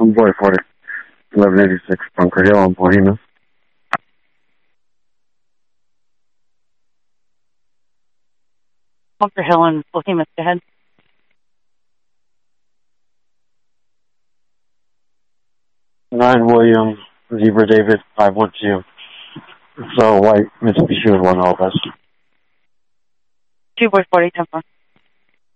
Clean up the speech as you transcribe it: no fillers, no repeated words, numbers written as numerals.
Boy 40, 1186 Bunker Hill on Bohemian. Bunker Hill and Bohemian, go ahead. Nine William, Zebra David, 512. It's a white Mitsubishi with one all best. 2 Boy 40, 10-4.